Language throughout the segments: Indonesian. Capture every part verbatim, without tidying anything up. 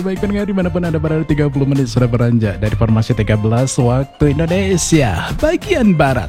Baik pendengar dimanapun Anda berada, tiga puluh menit sudah beranjak dari formasi tiga belas waktu Indonesia bagian Barat.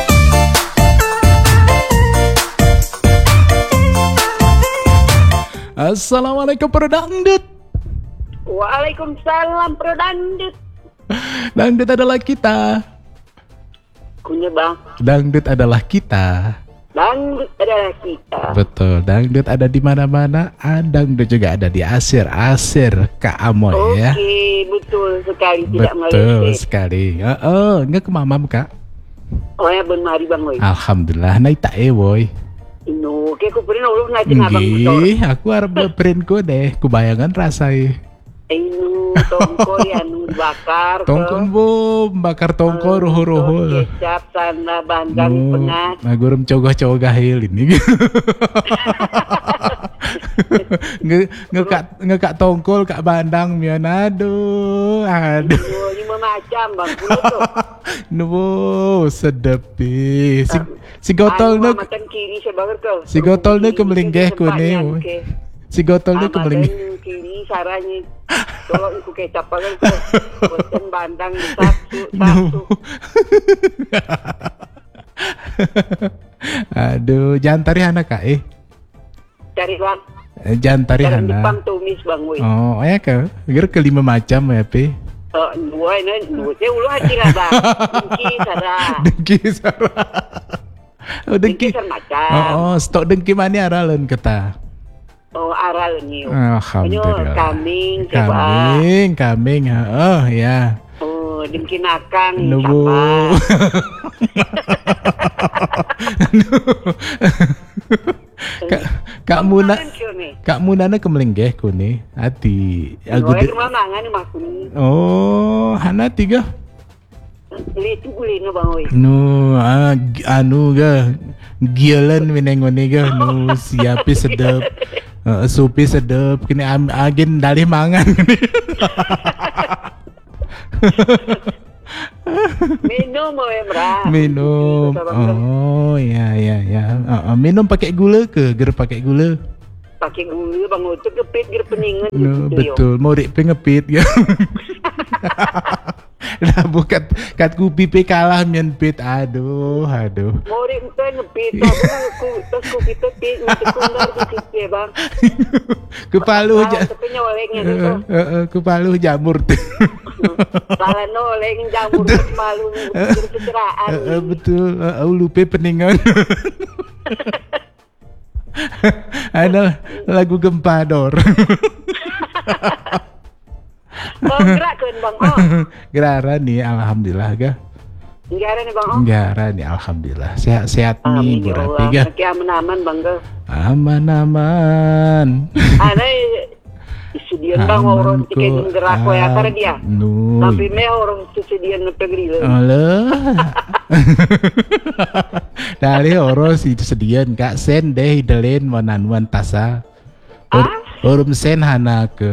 Assalamualaikum Pro Dangdut. Waalaikumsalam Pro Dangdut. Dangdut adalah kita. Kunya bang. Dangdut adalah kita. Dangdut adalah kita. Betul, dangdut ada di mana-mana. Ah, dangdut juga ada di Asir, Asir Kak Amoy. Oke, Ya. betul sekali, tidak Betul meleset. sekali. Oh, oh nggak ke mamam Kak. Oh ya benar bang oi. Alhamdulillah, naik tak eh boy. Ino, kayak aku pernah ulung ngaji abang motor. Nggih, aku harap beprint ko deh. Kubayangan rasai. Ino, tongkol yang bakar. Tongkol bo, bakar tongkol roho-roho. Kecap sana bandang pengat. Nah, gurum cogoh-cogoh hil ini. Nge ngekak ngekak tongkol kak bandang mian, aduh, aduh. Ino, lima macam bang. Kuno tuh. Nubo, sedep ih. Si si gotol Anu, nu makan kiri sebagai kau. si gotol nu kemelinggeh ku nih. Si gotol nu kemelinggeh. Amadan kiri saranya. Tolong aku kecap pakai kau. Bosan bandang di satu satu. Aduh, jangan tari anak kak eh. Cari bang. Eh, Jangan tari Cari anak. Jepang tumis bang woi. Oh, ya ke? Kira kelima macam ya, Pi. Oh, dua ini, dua saya ulu hati lah bang. Dengki sada. Dengki sara. Oh, Dengki dengki. san macam. Oh, oh, stok dengki mana aralan kata? Oh, aral ni. Alhamdulillah. Kambing, coba. Kambing, kambing. Oh, ya. Oh, dengki nakang. Nubu. Kak Kak Muna Kak Muna na kemelinggeh ku ni hati Aku aku di rumah mangan ni mas ni. Oh hana tiga Beli tu beli no bang oi. nu ah, g- anu ga gialan minengoni ga nu siapi sedep uh, supi sedep kini am, agen dalih mangan kini. Minum oi mrah. Minum. Oh ya ya ya. Uh, uh, minum pakai gula ke? Ger pakai gula. Pakai gula bang oi tu kepit ger peningan. No, gitu, yo. betul. Mau rik pengepit ya. Lah bukan kat kupi pe kalah mian pit. Aduh, aduh. Mori entah ngepit, tapi aku terus aku kita pit, macam kundar tu sih bang. Kepalu ja. Tapi nyoleknya tu. Eh, eh, eh, kepalu jamur tu. Salah noleng jamur malu berkeceraan. Eh, eh, betul. Eh, Aku lupa peningan. Ada lagu gempador. Bang gerak kan bang oh. Gerara nih alhamdulillah ga. Negara ni bang oh. Gerara nih alhamdulillah. Sehat-sehat nih Amin ya berarti Allah. ga. Sekian aman bang ga. Aman-aman. Ana sedian bang orang tiket gerak ko ya karena dia. Nu. Tapi me orang sedian negeri le. Alah. Dari orang si sedian kak sen deh hidelen mananuan tasa. Or, Ah? Orum sen hana ke.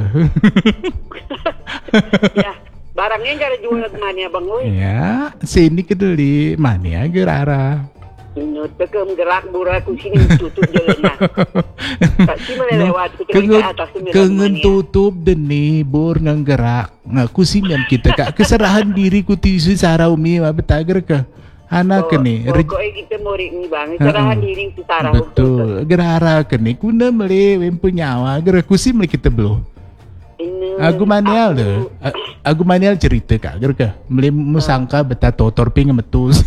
Ya, barangnya enggak ada jual mana ya bang oi. Ya, sini kedeli mania gerara. Ini tekem gerak burak ku sini tutup jalannya. Tak sih melewat kita ke atas tu Kengen tutup deni bur nganggerak. Ngaku simian kita kak keserahan diri ku tisu saraumi ma betager ke. Anak ke ni. Pokoknya kita mau ni bang, serahan diri kita sarah. Betul. Gerara ke ni kuna mele wempunyawa gerak ku sim kita belum. Aku manial deh. Aku manial cerita kak gerak ke. Mele musangka beta totor ping metus.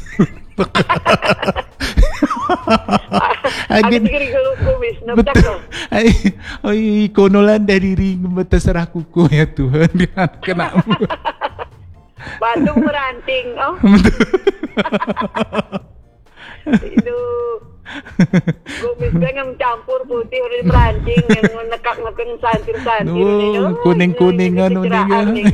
Agak dikira kalau kumis, nampak Betul. Ay, ay, konolan dari ring mata serah kuku ya Tuhan. Kenapa? batu meranting, oh. Itu kumis dengan campur putih udah meranting yang nekak nekak santir-santir. No, kuning-kuningan uning.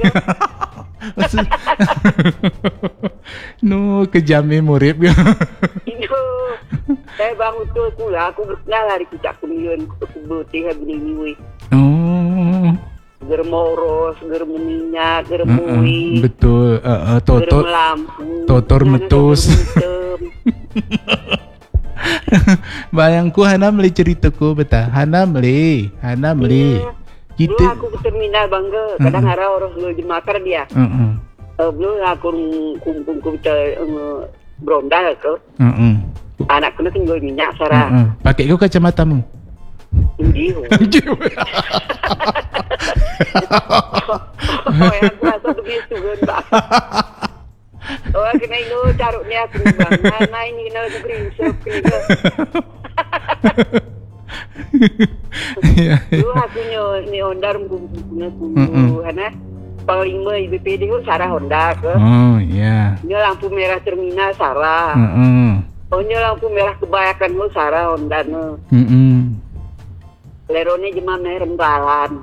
No, kejame murid ya. Itu saya bang betul pula aku berkenal hari kita kulian aku putih hari ini weh. Oh. Ger moros, ger minyak, ger Uh, uh, mui, betul. Uh, uh, ger totor melampu. totor Nah, metus. hitam. Bayangku Hana meli ceritaku beta. Hana meli, Hana meli. Iya. Kita aku ke terminal bangga, kadang Mm-mm. ada orang lu dimakar dia. Heeh. Eh, belum aku kumpul kita beronda ke Heeh. anak kena tinggal minyak sarah. Heeh. Pakai kau kacamatamu. Tinggi. Oh, yang aku rasa begitu kan, Pak. Oh, kena itu carut ni aku bang. Mana ini kena negeri sop kena. Ya. Dulu aku nyo ni Honda guna Mm-mm. guna ana panglima I B P D tu Sarah Honda ke. Oh, ya. Nyo lampu merah terminal Sarah. Heeh. Oh nyo lampu merah kebayakan tu Sarah Honda no. Heeh. Lerone jema merem balan.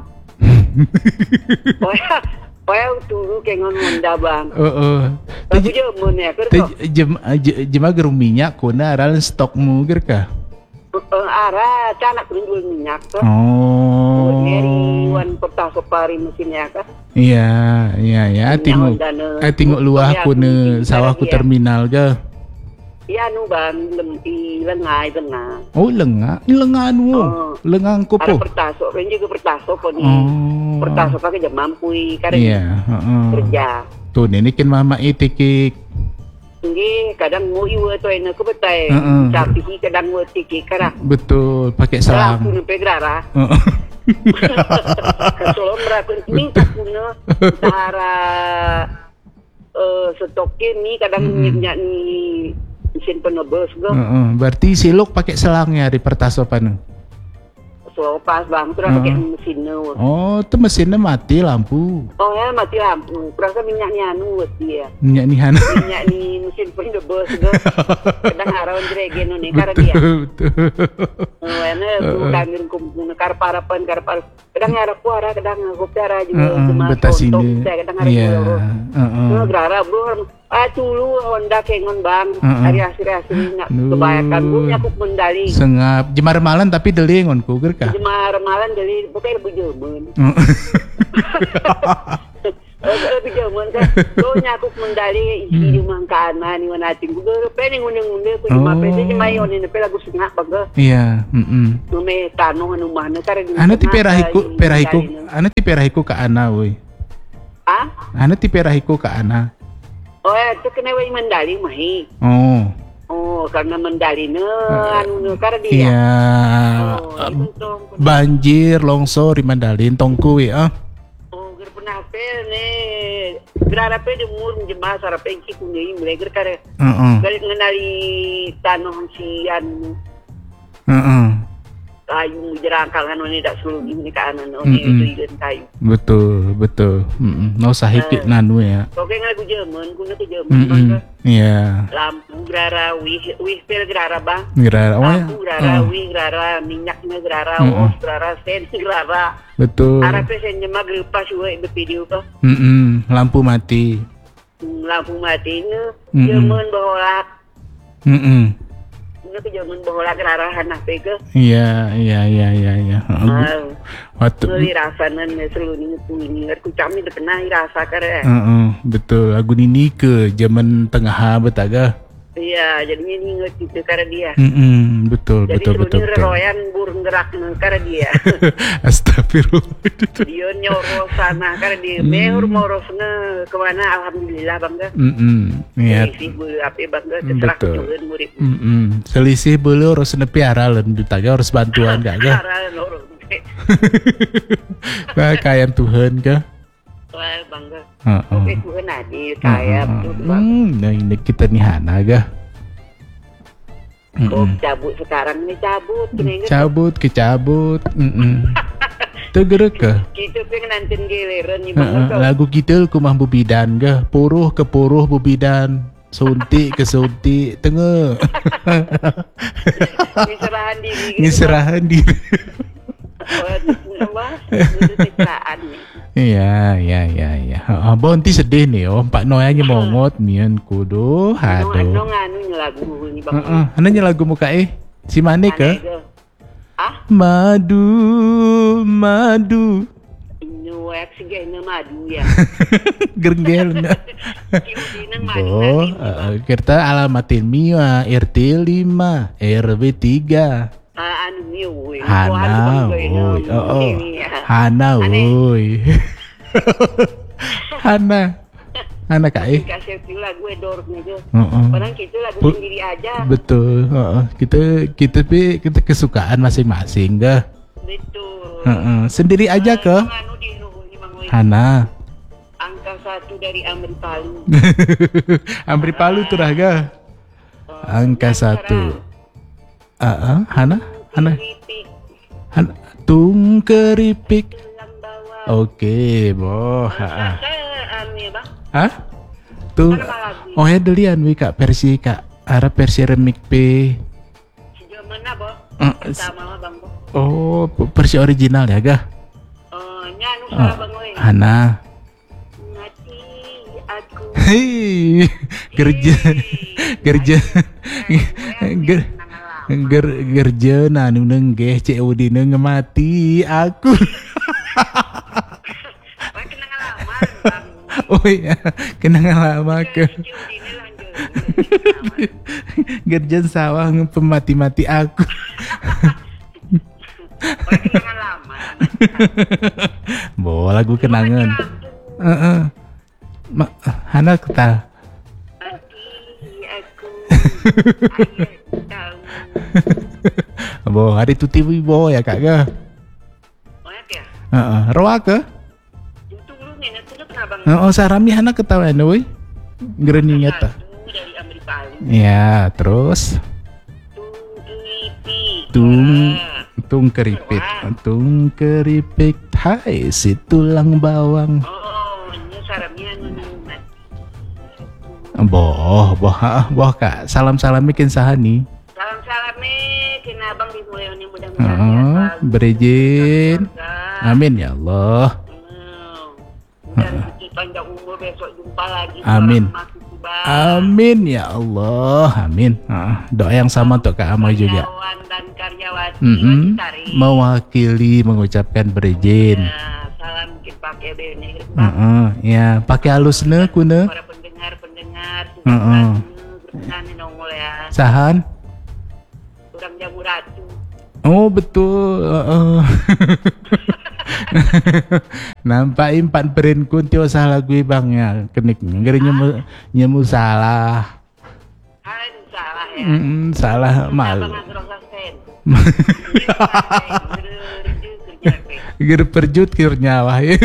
Oh ya, oh ya dulu kengon Honda bang. Heeh. Tapi je mun ya ke. Jem jema gerung minyak kuna aral stokmu ger ka? Ara canak jual minyak ke. Oh. Dari wan peta sopari mesinnya ke. Iya, iya ya, tengok. Eh tengok luah kuna sawah ku terminal ke. Iya nu bang lempi lengai tengah. Oh, lenga. Ini lenga anu. Oh. Lenga Ada kopo. pertaso, kan juga pertaso pun ni. Oh. Pertaso pakai jam mampu karena Iya, heeh. kerja. Tuh ini kan mama itikik. Nggih, kadang mau iwa tu enak ke betai. Heeh. Tapi hi kadang mau tiki kara. Betul, pakai Selang selang. pun pegrara. Heeh. Kalau merakun ini tak guna cara eh stokin ni kadang minyak ni mesin penebus ke. Heeh, berarti siluk pakai selangnya di pertasopan. So pas bang tu dah pakai mesin nu. Oh, tu mesinnya mati lampu. Oh ya mati lampu. Perasa minyak ni anu dia. Minyak nihan. Minyak ni mesin penebus ke. Kadang arawan dregen ni karena dia. Betul, betul. Oh, ene kami kumpul karparapan karpar. Kadang ada kuara, kadang aku cara juga Heeh, cuma betah sini. contoh, saya kadang ada Iya, kuara. heeh. Nah, gerara bro, ah dulu Honda kengon bang, Heeh. hari hasil-hasil nak Duh. kebanyakan bro, aku mendali. Sengap jemar malan tapi delingonku ger ka. Cuma remalan jadi bukan lebih jaman. Lebih jaman kan, lo nyakuk mendali isi di mangkana ni mana tinggu ger, pening undang-undang aku cuma Oh. pede cuma yon ini pela aku sengak bang. Iya, heeh. Nume tanong anu mana karena Ana ti perahiku, perahiku, ana ti perahiku ka ana we. Ah? Ana ti perahiku ka ana. Oh, itu kena wai mendali mahi. Oh. Oh, karena mendali ne anu ne karena dia. Iya. Oh, itu tong. Banjir, longsor di Mandalin tongku we ah. Oh, ger pernah pe ne. Gerara pe de mur jemaah sara pe ki kunyi mulai ger kare. Heeh. Ger ngenali tanah si anu Heeh. kayu jerangkal kan ini tak seluruh ini ke anan ini Mm-mm. itu ikan kayu. Betul, betul. Heeh. No sahikit nanu ya. Oke ngaku Jerman, kuna ke Jerman Heeh. bangga. Iya. Lampu gerara wih wih pel gerara bang. Ngira oh ya. Lampu gerara wih gerara minyaknya gerara Mm-mm. os gerara sen gerara. Betul. Arah pesen jema gerupa suwe be video ka. Heeh. Lampu mati. Lampu mati ne Mm-mm. Jerman baholak. Heeh. Ini ke Jerman baholak gerara hanah pe ke. Iya, iya, iya, iya, iya. Heeh. Ah, Waktu Ngeli rasanan ne seluruh ni tu ini ku cami de kena rasa kare. Heeh, betul. Lagu ini ke zaman tengah betaga. Iya, jadi ini ngerti itu karena dia. Heeh, betul, Jadi betul, betul, seluruh betul. royan burung gerak karena dia. Astagfirullah. Dia nyoros sana karena dia mehur morosnya kemana alhamdulillah bangga. Heeh. Iya. Isi bulu api bangga terserah Betul. kejuan murid. Heeh. Selisih belu harus nepi aral dan betaga harus bantuan gak ga? Cara norong. Nah, kayak Tuhan ka? Wah bangga. Heeh. Oke Tuhan adil kaya betul bang. Hmm, nah ini kita nih Hana ga? Oh Heeh. cabut sekarang ini cabut. Kena ingat. Cabut, kecabut. Heeh. Tegerek ka? Kita pengen nantin giliran ni Heeh, bangga. lagu kita kumah bubidan ga? Puruh ke puruh bubidan. Suntik ke suntik tengah. Diserahan diri. gitu, Ngiserahan diri. Bang. Oh, apa? Itu citraan nih. Iya, iya, iya, iya. Ah, bonti sedih nih, oh. Pak Noyanya mongot, mian kudu, Ano hado. ano nga ano yung lagu ni bang. Heeh, ananya lagu muka eh? Si Mane ke? Ah? Madu, madu. Inuwek sige na madu ya. Gergel na. Hindi nang madu Bo, natin. uh, kita alamatin Mia R T lima, R W tiga. Ah, anu ni, woi. Hana, woi. Oh, oh. Hana, woi. Hana. Hana kai. Kasih pula gue dornya je. Heeh. Padahal kita lagu Bu- sendiri aja. Betul. Heeh. Kita kita pi kita kesukaan masing-masing dah. Betul. Heeh. Sendiri aja ke? Anu di nu ni Mang Wei. Hana. Angka satu dari Amri Palu. Amri Palu tuh dah ga? Angka satu. Ah, uh, Hana, Hana, Keripik, Hana, tung keripik. tulang bawang. Oke, boh. Ah, Saya anu ya bang. ah, tung. Oh ya delian wi kak versi kak. Arab versi remix P. Sejauh mana boh? Eh, Sama lah bang boh. Oh, versi original ya ga? Oh, nyanu Oh, salah bang Wei. Hana. Mati aku. Hei, kerja, kerja, ger, ger, kerja nanu nenggeh cek udi ngemati aku. Wah kenangan lama bang. Oh iya, kenangan lama ke. Jujur ini lanjut. Gerjan sawah pemati-mati aku. Wah kenangan lama. Bawa lagu kenangan. Heeh. Ma, Hana kata. Mati aku. Ayah tahu. Bo, hari tu T V bo ya kak ke? Oh ya kya? Heeh, roa ke? Itu lu nih, itu lu kenapa bang? Heeh, sarami Hana ketawa woi. Gereni nyata. Satu dari Amri Palu. Ya, terus Tung keripik. tung tung keripik, tung keripik, hai si tulang bawang. Oh, ini saramnya anu mati. Boh, boh, ah, boh kak. Salam-salam bikin sahani. Salam-salam nih, kena abang di mulai ini mudah-mudahan Heeh, ya, selalu berizin. keluarga. Amin ya Allah. Hmm. Mudah rezeki panjang umur, besok jumpa lagi. Amin. Orang masuk kubah. Amin ya Allah. Amin. Ah, doa yang sama untuk Kak Amoy juga. Karyawan dan karyawati Mm-mm. Cari. Mewakili mengucapkan berizin. Ya, salam kita pakai bene. Heeh, ya, pakai halusne kuna. Para pendengar-pendengar, Heeh. berkenan nongol ya. Sahan? Kurang jamu ratu. Oh betul. Heeh. Nampak impan perin kuntio salah gue bang ya kenik ngeri nyemu nyemu salah. Hai salah ya. Mm, salah malu. Abang ngerasa sen. Ger perjut kir nyawa ya.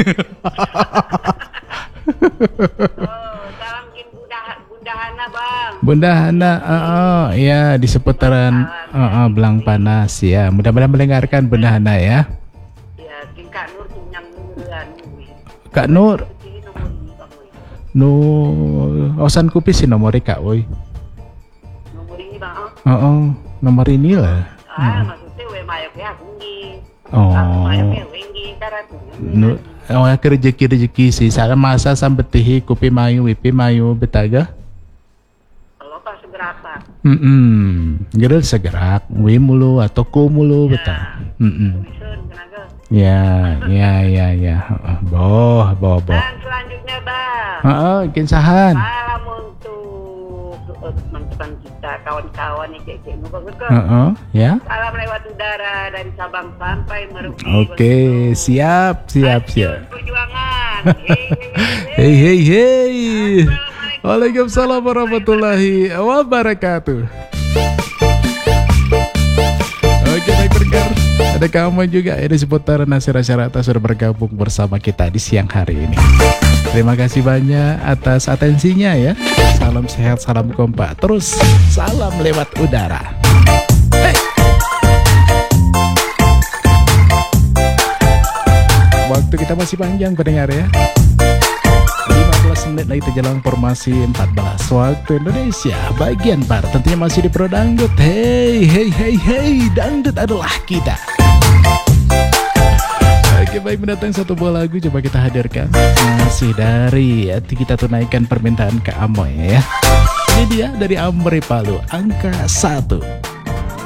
Oh, salam kin Bunda Bunda Hana bang. Bunda Hana, oh, ya di seputaran oh, oh, Belang Panas ya. Mudah-mudahan mendengarkan Bunda Hana ya. Ya, kin Kak Nur tunyang nuran. Kak Nur, Ini nomor ini bang. Wei. no, osan kupis si nomor Kak, woi. Nomor ini bang. oh. Oh, oh, nomor ini lah. Ah, maksudnya we mayok ya tinggi. Oh. Aku mayok ya tinggi karatu. Nu, oh ya rezeki rezeki sih. Saya masa sampai tihi kupi mayu, wipi mayu betaga. Kalau pas seberapa? Hmm, gerel segerak, wi mulu atau ku mulu betah. Hmm, Bisa tenaga. ya, ya, ya, ya. Heeh, boh, boh, boh. Dan selanjutnya bang. Heeh, kinsahan. Salam untuk uh, teman-teman kita, kawan-kawan yang cek-cek nu bagus ke. Heeh, ya. Salam lewat udara dari Sabang sampai Merauke. Oke, siap, siap, siap. Perjuangan. Hei, hei, hei. Hei, hei, hei. Waalaikumsalam warahmatullahi wabarakatuh. Oke, baik pendengar. Ada kamu juga ya di seputaran Nasir Asyarata sudah bergabung bersama kita di siang hari ini. Terima kasih banyak atas atensinya ya. Salam sehat, salam kompak. Terus salam lewat udara. Hey. Waktu kita masih panjang pendengar ya. lima belas menit lagi terjalan formasi empat belas waktu Indonesia bagian Barat. Tentunya masih di Pro Dangdut. Hey, hey, hey, hey, dangdut adalah kita. Oke, baik, mendatang satu buah lagu coba kita hadirkan. Masih dari ya, kita tunaikan permintaan ke Amoy ya. Ini dia dari Amri Palu, angka satu.